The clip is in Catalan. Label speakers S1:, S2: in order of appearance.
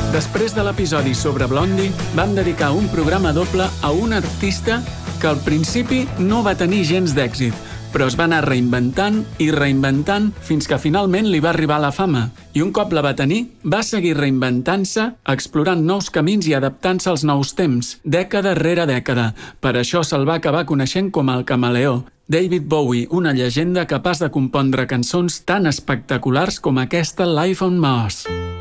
S1: Després de l'episodi sobre Blondie, vam dedicar un programa doble a un artista que al principi no va tenir gens d'èxit, però es va anar reinventant i reinventant fins que finalment li va arribar la fama. I un cop la va tenir, va seguir reinventant-se, explorant nous camins i adaptant-se als nous temps, dècada rere dècada. Per això se'l va acabar coneixent com el camaleó. David Bowie, una llegenda capaç de compondre cançons tan espectaculars com aquesta Life on Mars.